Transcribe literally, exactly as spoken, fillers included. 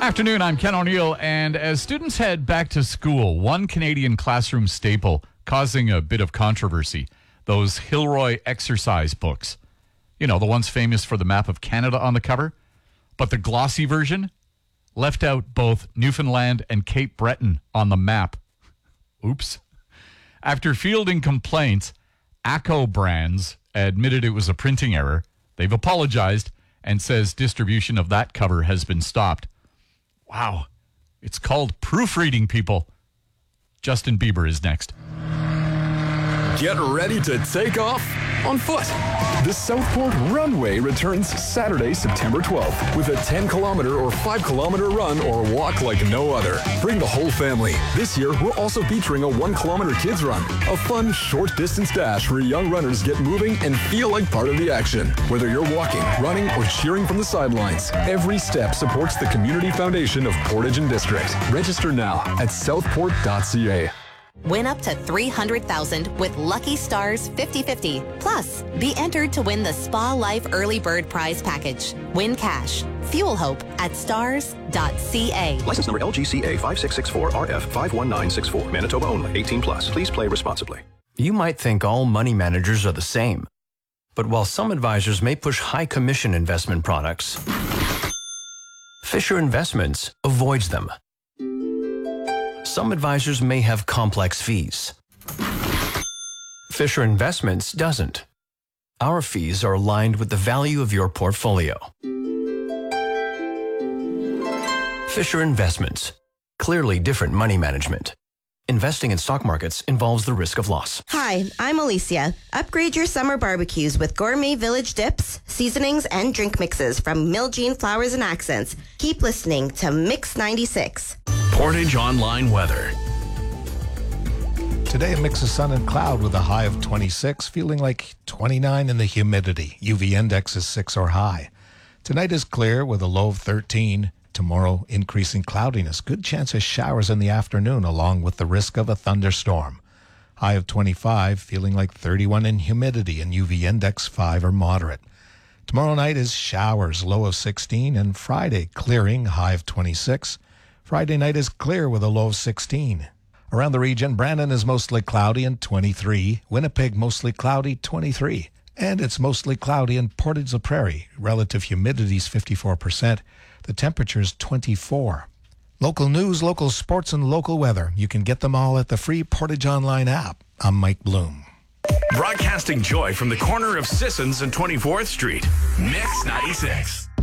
Afternoon, I'm Ken O'Neill, and as students head back to school, one Canadian classroom staple causing a bit of controversy, those Hilroy exercise books. You know, the ones famous for the map of Canada on the cover, but the glossy version left out both Newfoundland and Cape Breton on the map. Oops. After fielding complaints, ACO Brands admitted it was a printing error. They've apologized and says distribution of that cover has been stopped. Wow. It's called proofreading, people. Justin Bieber is next. Get ready to take off on foot. The Southport Runway returns Saturday, September twelfth with a ten kilometer or five kilometer run or walk like no other. Bring the whole family. This year, we're also featuring a one kilometer kids run, a fun short distance dash where young runners get moving and feel like part of the action. Whether you're walking, running, or cheering from the sidelines, every step supports the Community Foundation of Portage and District. Register now at southport dot c a. Win up to three hundred thousand dollars with Lucky Stars fifty fifty. Plus, be entered to win the Spa Life Early Bird Prize Package. Win cash. Fuel hope at stars dot c a. License number L G C A five six six four R F five one nine six four. Manitoba only. eighteen plus. Please play responsibly. You might think all money managers are the same. But while some advisors may push high commission investment products, Fisher Investments avoids them. Some advisors may have complex fees. Fisher Investments doesn't. Our fees are aligned with the value of your portfolio. Fisher Investments. Clearly different money management. Investing in stock markets involves the risk of loss. Hi, I'm Alicia. Upgrade your summer barbecues with gourmet village dips, seasonings, and drink mixes from Miljean Flowers and Accents. Keep listening to Mix ninety-six. Portage Online weather. Today, a mix of sun and cloud with a high of twenty-six, feeling like twenty-nine in the humidity. U V index is six or high. Tonight is clear with a low of thirteen. Tomorrow, increasing cloudiness. Good chance of showers in the afternoon, along with the risk of a thunderstorm. High of twenty-five, feeling like thirty-one in humidity, and U V index five or moderate. Tomorrow night is showers, low of sixteen, and Friday, clearing, high of twenty-six. Friday night is clear with a low of sixteen. Around the region, Brandon is mostly cloudy and twenty-three. Winnipeg, mostly cloudy, twenty-three. And it's mostly cloudy in Portage la Prairie. Relative humidity is fifty-four percent. The temperature is twenty-four. Local news, local sports, and local weather. You can get them all at the free Portage Online app. I'm Mike Bloom. Broadcasting joy from the corner of Sissons and twenty-fourth Street. Mix ninety-six.